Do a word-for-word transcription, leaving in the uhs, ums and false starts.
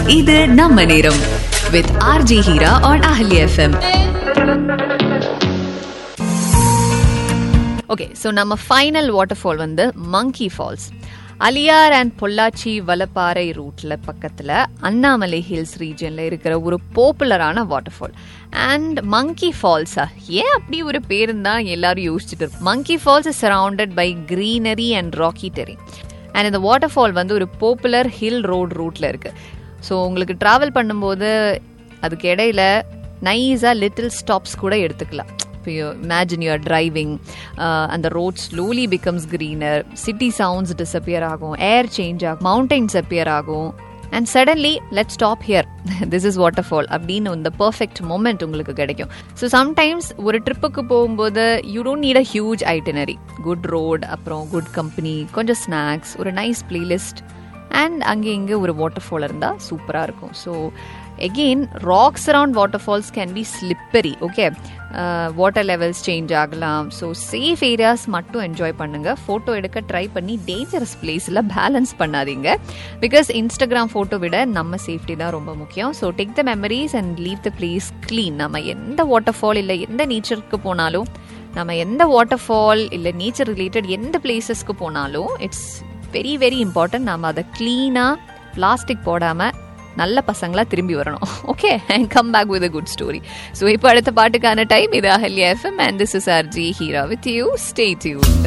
இது நம்ம நேரம் with R J Hira on Ahli F M. Okay, so நம்ம ஃபைனல் வாட்டர்ஃபால் வந்து மங்கி ஃபால்ஸ். அலியார் அண்ட் பொள்ளாச்சி வலப்பாறை ரூட்ல பக்கத்துல அண்ணாமலை ஹில்ஸ் ரீஜன்ல இருக்கிற ஒரு பாப்புலரான வாட்டர்ஃபால். அண்ட் மங்கி ஃபால்ஸா ஏன் அப்படி ஒரு பேருன்னு தான் எல்லாரும் யோசிச்சுட்டு இருக்கு. மங்கி falls is surrounded by greenery and rakhi டெரின். And இந்த வாட்டர்ஃபால் வந்து ஒரு பாப்புலர் ஹில் ரோட் ரூட்ல இருக்கு. ஸோ உங்களுக்கு ட்ராவல் பண்ணும்போது அதுக்கு இடையில நைஸா லிட்டில் ஸ்டாப்ஸ் கூட எடுத்துக்கலாம். Imagine you are driving uh, and the road slowly becomes greener, city sounds disappear agum, air change agum, mountains appear agum, and suddenly let's stop here. This is waterfall abdinu the perfect moment ungalku kedaikum. So sometimes oru trip ku pogumbodhu you don't need a huge itinerary, good road aprom good company, konja snacks, oru nice playlist, and ange inge oru waterfall irundha super ah irukum. So again, rocks around waterfalls can be slippery, okay? Uh, water levels change ஆகலாம். So safe areas மட்டும் enjoy பண்ணுங்க. Photo எடுக்க try பண்ணி dangerous பிளேஸில் balance பண்ணாதீங்க. Because Instagram photo விட நம்ம safety தான் ரொம்ப முக்கியம். So take the memories and leave the place clean. நம்ம எந்த வாட்டர்ஃபால் இல்லை எந்த நேச்சருக்கு போனாலும், நம்ம எந்த வாட்டர்ஃபால் இல்லை நேச்சர் ரிலேட்டட் எந்த பிளேசஸ்க்கு போனாலும் இட்ஸ் வெரி வெரி இம்பார்ட்டன்ட். நம்ம அதை க்ளீனாக பிளாஸ்டிக் போடாமல் நல்ல பசங்களா திரும்பி வரணும். Okay, and come back with a good story. So இப்போ அடுத்த பாட்டுக்கான டைம். இது Ahalya FM and this is R J Heera with you. Stay tuned.